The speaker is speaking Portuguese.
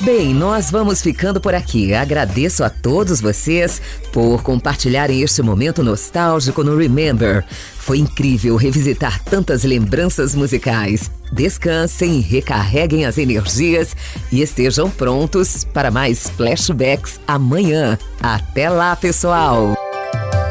Bem, nós vamos ficando por aqui. Agradeço a todos vocês por compartilharem este momento nostálgico no Remember. Foi incrível revisitar tantas lembranças musicais. Descansem, recarreguem as energias e estejam prontos para mais flashbacks amanhã. Até lá, pessoal!